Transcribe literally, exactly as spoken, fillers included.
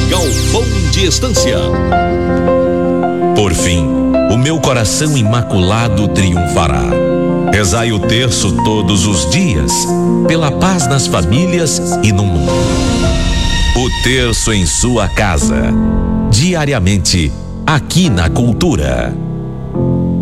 Galpão de Estância. Por fim, o meu coração imaculado triunfará. Rezai o terço todos os dias, pela paz nas famílias e no mundo. O terço em sua casa, diariamente, aqui na Cultura.